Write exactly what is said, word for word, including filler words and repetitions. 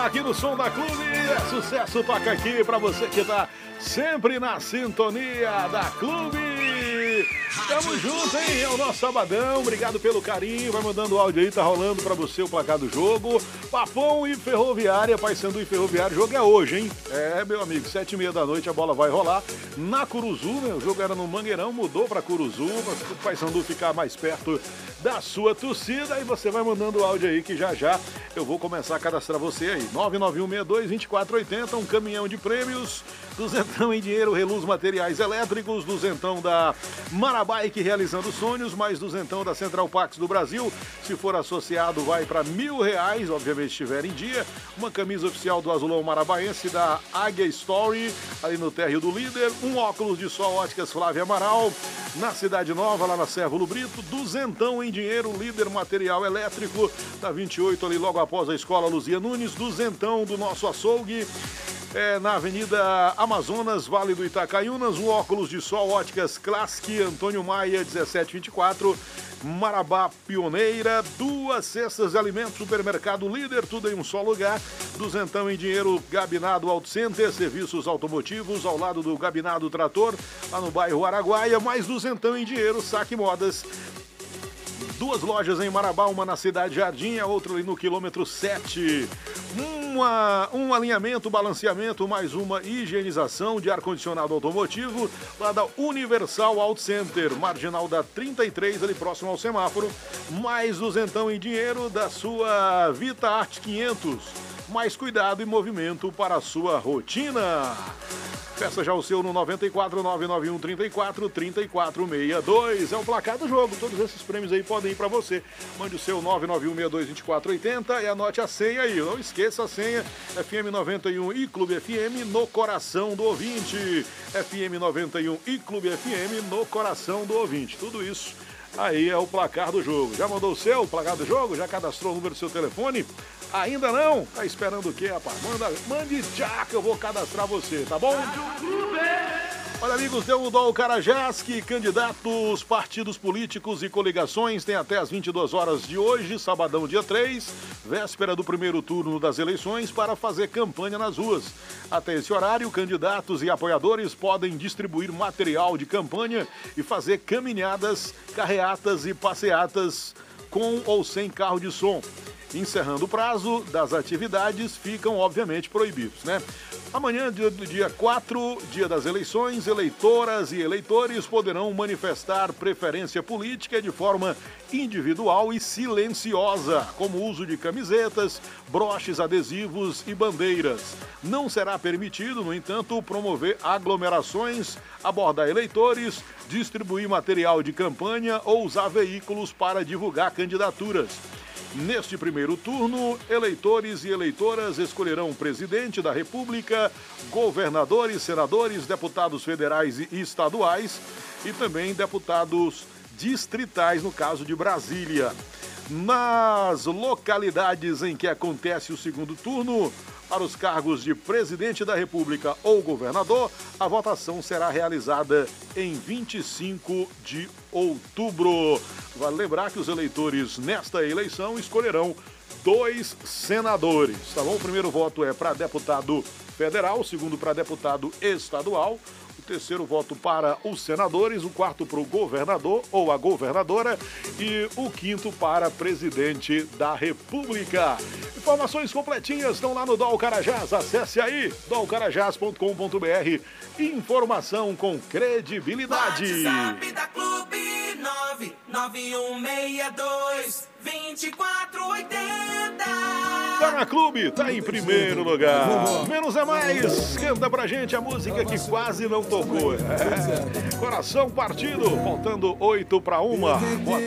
aqui no Som da Clube. É sucesso, toca aqui pra você que tá sempre na sintonia da Clube. Tamo junto, hein? É o nosso sabadão. Obrigado pelo carinho. Vai mandando o áudio aí, tá rolando pra você o placar do jogo. Papão e Ferroviária, Paysandu e Ferroviária. O jogo é hoje, hein? É, meu amigo, sete e meia da noite a bola vai rolar na Curuzu, né? O jogo era no Mangueirão, mudou pra Curuzu, para o Paysandu ficar mais perto da sua torcida. E você vai mandando o áudio aí que já já eu vou começar a cadastrar você aí. nove nove um seis dois, dois quatro oito zero, um caminhão de prêmios, duzentão em dinheiro, Reluz Materiais Elétricos, duzentão da Marabike realizando sonhos, mais duzentão da Central Pax do Brasil. Se for associado, vai para mil reais, obviamente estiver em dia. Uma camisa oficial do Azulão Marabaense da Águia Story, ali no térreo do Líder. Um óculos de sol óticas Flávia Amaral, na Cidade Nova, lá na Sérvulo Brito. Duzentão em dinheiro, Líder Material Elétrico, da vinte e oito, ali logo após a Escola Luzia Nunes. Duzentão do nosso açougue. É, na Avenida Amazonas, Vale do Itacaiunas, um óculos de sol óticas Classic, Antônio Maia, dezessete vinte e quatro, Marabá Pioneira, duas cestas de alimentos, Supermercado Líder, tudo em um só lugar. Duzentão em dinheiro, Gabinado Auto Center, serviços automotivos, ao lado do Gabinado Trator, lá no bairro Araguaia, mais duzentão em dinheiro, Saque Modas. Duas lojas em Marabá, uma na Cidade Jardim, a outra ali no quilômetro sete. Uma, um alinhamento, balanceamento, mais uma higienização de ar-condicionado automotivo, lá da Universal Auto Center, marginal da trinta e três, ali próximo ao semáforo. Mais duzentão em dinheiro da sua Vita Arte quinhentos. Mais cuidado e movimento para a sua rotina. Peça já o seu no nove quatro nove nove um três quatro três quatro seis dois. É o placar do jogo. Todos esses prêmios aí podem ir para você. Mande o seu nove nove um seis dois, dois quatro oito zero e anote a senha aí. Não esqueça a senha. F M noventa e um e Clube F M no coração do ouvinte. F M noventa e um e Clube F M no coração do ouvinte. Tudo isso aí é o placar do jogo. Já mandou o seu placar do jogo? Já cadastrou o número do seu telefone? Ainda não? Tá esperando o quê, rapaz? Manda, mande já que eu vou cadastrar você, tá bom? Olha, amigos, deu o Dol Carajás que candidatos, partidos políticos e coligações têm até as vinte e duas horas de hoje, sabadão, dia três, véspera do primeiro turno das eleições, para fazer campanha nas ruas. Até esse horário, candidatos e apoiadores podem distribuir material de campanha e fazer caminhadas, carreatas e passeatas com ou sem carro de som. Encerrando o prazo das atividades, ficam obviamente proibidos, né? Amanhã, dia, dia quatro, dia das eleições, eleitoras e eleitores poderão manifestar preferência política de forma individual e silenciosa, como uso de camisetas, broches adesivos e bandeiras. Não será permitido, no entanto, promover aglomerações, abordar eleitores, distribuir material de campanha ou usar veículos para divulgar candidaturas. Neste primeiro turno, eleitores e eleitoras escolherão presidente da República, governadores, senadores, deputados federais e estaduais e também deputados distritais, no caso de Brasília. Nas localidades em que acontece o segundo turno, para os cargos de presidente da República ou governador, a votação será realizada em vinte e cinco de outubro. Vale lembrar que os eleitores nesta eleição escolherão dois senadores, tá bom? O primeiro voto é para deputado federal, o segundo para deputado estadual, o terceiro voto para os senadores, o quarto para o governador ou a governadora e o quinto para presidente da República. Informações completinhas estão lá no Dol Carajás. Acesse aí dol carajás ponto com ponto br. Informação com credibilidade. WhatsApp da Clube nove nove um seis dois, dois quatro oito zero. Tá na Clube, tá em primeiro lugar. Menos é mais. Canta pra gente a música que quase não tocou. É. Coração partido, faltando oito para uma. Boa